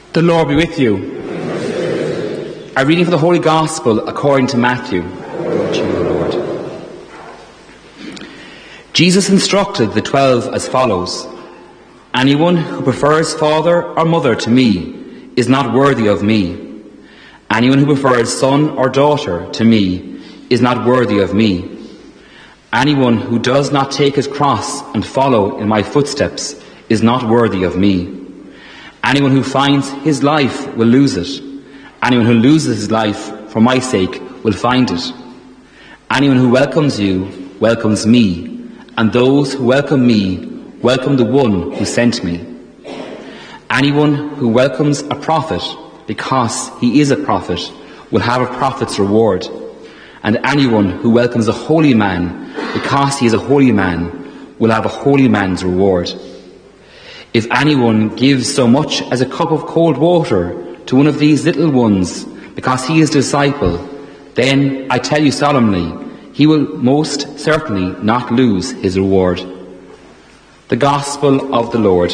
The Lord be with you. A reading from the Holy Gospel according to Matthew. Glory to you, Lord. Jesus instructed the 12 as follows: "Anyone who prefers father or mother to me is not worthy of me. Anyone who prefers son or daughter to me is not worthy of me. Anyone who does not take his cross and follow in my footsteps is not worthy of me. Anyone who finds his life will lose it. Anyone who loses his life for my sake will find it. Anyone who welcomes you welcomes me, and those who welcome me welcome the one who sent me. Anyone who welcomes a prophet because he is a prophet will have a prophet's reward, and anyone who welcomes a holy man because he is a holy man will have a holy man's reward. If anyone gives so much as a cup of cold water to one of these little ones because he is a disciple, then I tell you solemnly, he will most certainly not lose his reward." The Gospel of the Lord.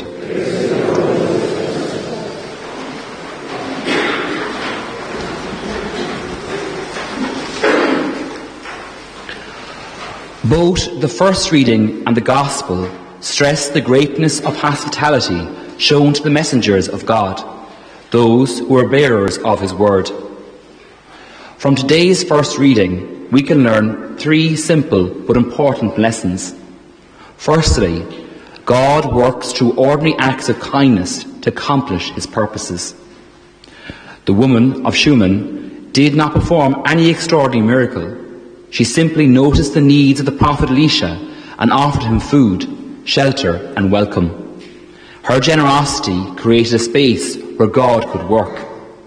Both the first reading and the Gospel stress the greatness of hospitality shown to the messengers of God, those who are bearers of his word. From today's first reading, we can learn three simple but important lessons. Firstly, God works through ordinary acts of kindness to accomplish his purposes. The woman of Shunem did not perform any extraordinary miracle. She simply noticed the needs of the prophet Elisha and offered him food, shelter and welcome. Her generosity created a space where God could work.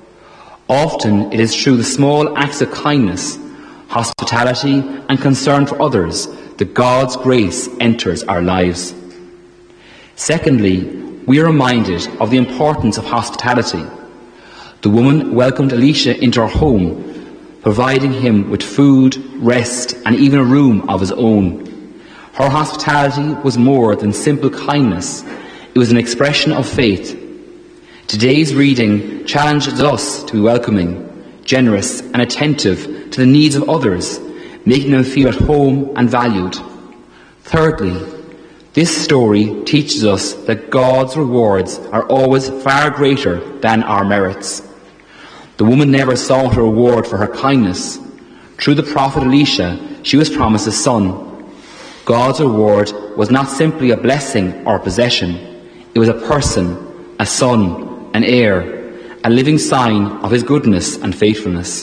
Often it is through the small acts of kindness, hospitality and concern for others that God's grace enters our lives. Secondly, we are reminded of the importance of hospitality. The woman welcomed Elisha into her home, providing him with food, rest and even a room of his own. Her hospitality was more than simple kindness. It was an expression of faith. Today's reading challenges us to be welcoming, generous and attentive to the needs of others, making them feel at home and valued. Thirdly, this story teaches us that God's rewards are always far greater than our merits. The woman never sought a reward for her kindness. Through the prophet Elisha, she was promised a son. God's reward was not simply a blessing or a possession. It was a person, a son, an heir, a living sign of his goodness and faithfulness.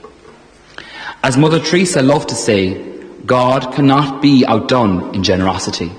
As Mother Teresa loved to say, God cannot be outdone in generosity.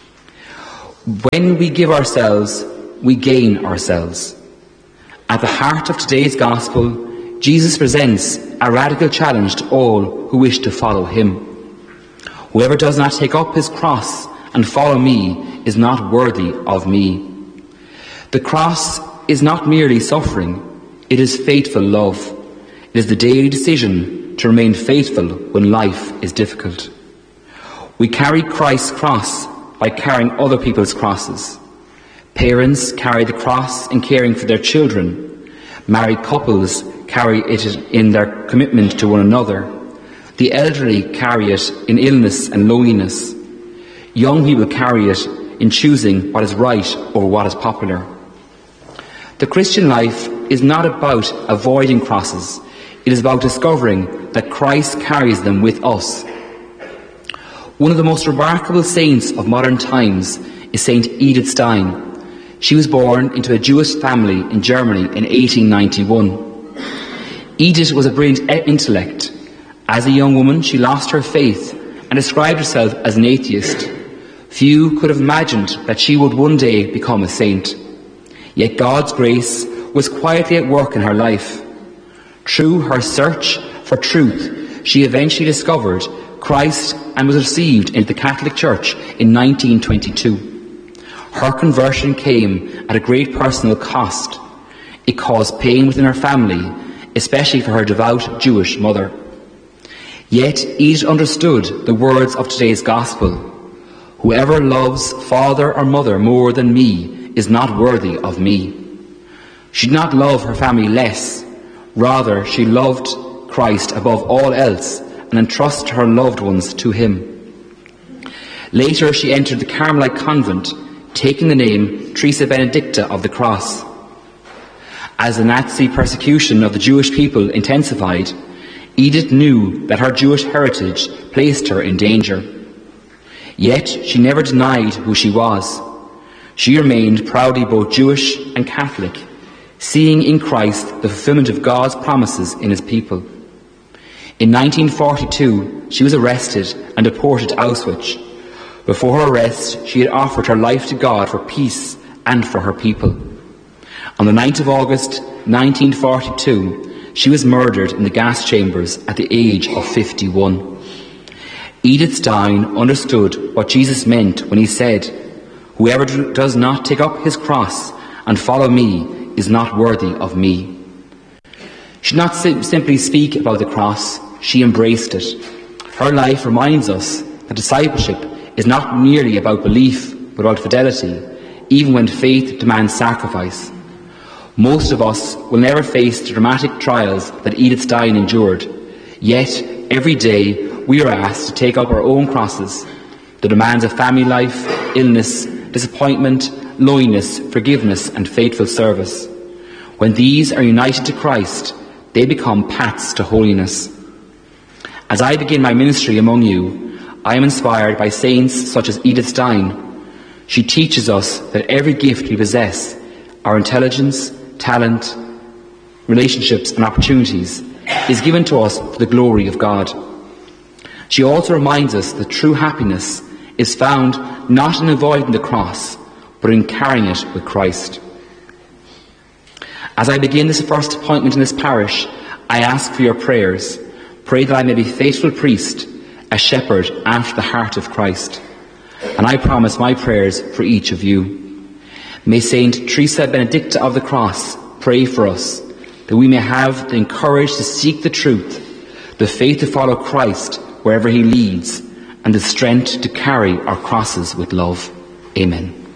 When we give ourselves, we gain ourselves. At the heart of today's Gospel, Jesus presents a radical challenge to all who wish to follow him. Whoever does not take up his cross and follow me is not worthy of me. The cross is not merely suffering, it is faithful love. It is the daily decision to remain faithful when life is difficult. We carry Christ's cross by carrying other people's crosses. Parents carry the cross in caring for their children. Married couples carry it in their commitment to one another. The elderly carry it in illness and loneliness. Young people carry it in choosing what is right over what is popular. The Christian life is not about avoiding crosses. It is about discovering that Christ carries them with us. One of the most remarkable saints of modern times is Saint Edith Stein. She was born into a Jewish family in Germany in 1891. Edith was a brilliant intellect. As a young woman, she lost her faith and described herself as an atheist. Few could have imagined that she would one day become a saint. Yet God's grace was quietly at work in her life. Through her search for truth, she eventually discovered Christ and was received into the Catholic Church in 1922. Her conversion came at a great personal cost. It caused pain within her family, especially for her devout Jewish mother. Yet Edith understood the words of today's Gospel. Whoever loves father or mother more than me is not worthy of me. She did not love her family less. Rather, she loved Christ above all else and entrusted her loved ones to him. Later, she entered the Carmelite convent, taking the name Teresa Benedicta of the Cross. As the Nazi persecution of the Jewish people intensified, Edith knew that her Jewish heritage placed her in danger. Yet she never denied who she was. She remained proudly both Jewish and Catholic, seeing in Christ the fulfillment of God's promises in his people. In 1942, she was arrested and deported to Auschwitz. Before her arrest, she had offered her life to God for peace and for her people. On the 9th of August 1942, she was murdered in the gas chambers at the age of 51. Edith Stein understood what Jesus meant when he said, "Whoever does not take up his cross and follow me is not worthy of me." She did not simply speak about the cross, she embraced it. Her life reminds us that discipleship is not merely about belief, but about fidelity, even when faith demands sacrifice. Most of us will never face the dramatic trials that Edith Stein endured, yet every day we are asked to take up our own crosses, the demands of family life, illness, disappointment, loneliness, forgiveness and faithful service. When these are united to Christ, they become paths to holiness. As I begin my ministry among you, I am inspired by saints such as Edith Stein. She teaches us that every gift we possess, our intelligence, talent, relationships and opportunities, is given to us for the glory of God. She also reminds us that true happiness is found not in avoiding the cross, but in carrying it with Christ. As I begin this first appointment in this parish, I ask for your prayers. Pray that I may be a faithful priest, a shepherd after the heart of Christ. And I promise my prayers for each of you. May Saint Teresa Benedicta of the Cross pray for us, that we may have the courage to seek the truth, the faith to follow Christ wherever he leads, and the strength to carry our crosses with love. Amen.